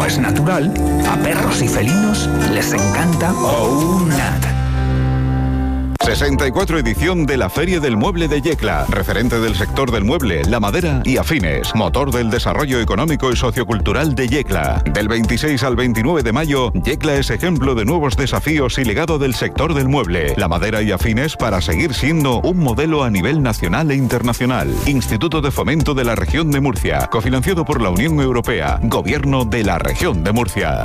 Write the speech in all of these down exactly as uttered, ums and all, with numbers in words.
es natural, a perros y felinos les encanta OUNAT. sesenta y cuatro edición de la Feria del Mueble de Yecla, referente del sector del mueble, la madera y afines, motor del desarrollo económico y sociocultural de Yecla. Del veintiséis al veintinueve de mayo, Yecla es ejemplo de nuevos desafíos y legado del sector del mueble, la madera y afines para seguir siendo un modelo a nivel nacional e internacional. Instituto de Fomento de la Región de Murcia, cofinanciado por la Unión Europea, Gobierno de la Región de Murcia.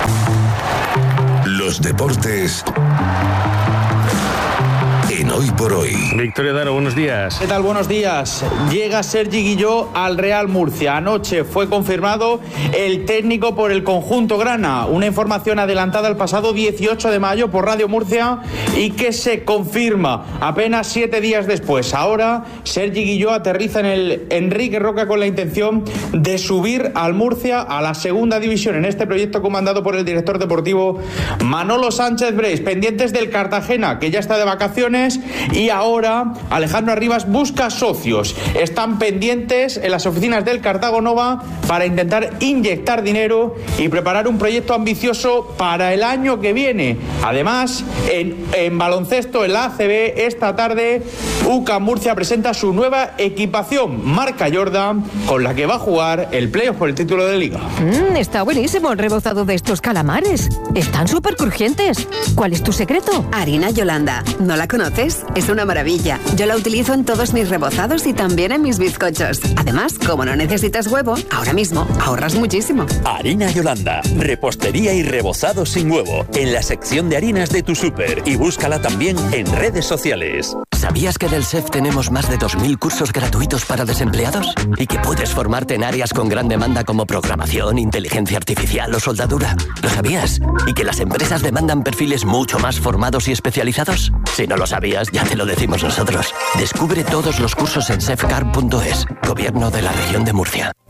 Los deportes en Hoy por Hoy. Victoria Daro, buenos días. ¿Qué tal? Buenos días. Llega Sergi Guilló al Real Murcia. Anoche fue confirmado el técnico por el conjunto grana. Una información adelantada el pasado dieciocho de mayo por Radio Murcia y que se confirma apenas siete días después. Ahora Sergi Guilló aterriza en el Enrique Roca con la intención de subir al Murcia a la segunda división en este proyecto comandado por el director deportivo Manolo Sánchez Breis. Pendientes del Cartagena, que ya está de vacaciones. Y ahora Alejandro Arribas busca socios. Están pendientes en las oficinas del Cartago Nova para intentar inyectar dinero y preparar un proyecto ambicioso para el año que viene. Además, en, en baloncesto, en la A C B, esta tarde U C A M Murcia presenta su nueva equipación, marca Jordan, con la que va a jugar el playoff por el título de Liga. Mm, está buenísimo el rebozado de estos calamares. Están súper crujientes. ¿Cuál es tu secreto? Harina Yolanda. ¿No la conoces? Es una maravilla. Yo la utilizo en todos mis rebozados y también en mis bizcochos. Además, como no necesitas huevo, ahora mismo ahorras muchísimo. Harina Yolanda. Repostería y rebozado sin huevo. En la sección de harinas de tu súper. Y búscala también en redes sociales. ¿Sabías que en el S E F tenemos más de dos mil cursos gratuitos para desempleados? Y que puedes formarte en áreas con gran demanda como programación, inteligencia artificial o soldadura. ¿Lo sabías? ¿Y que las empresas demandan perfiles mucho más formados y especializados? Si no lo sabías, ya te lo decimos nosotros. Descubre todos los cursos en sefcar punto es. Gobierno de la Región de Murcia.